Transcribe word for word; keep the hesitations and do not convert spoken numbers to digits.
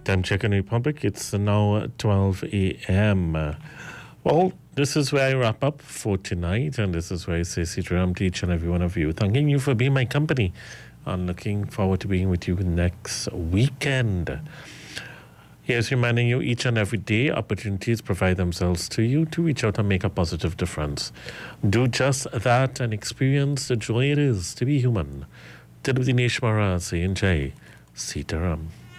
Time check in Republic. It's now twelve a.m. Well, this is where I wrap up for tonight, and this is where I say Sitaram to each and every one of you. Thanking you for being my company, and looking forward to being with you next weekend. Here's reminding you each and every day opportunities provide themselves to you to reach out and make a positive difference. Do just that and experience the joy it is to be human. Till the Neshmara, say Jai Sitaram.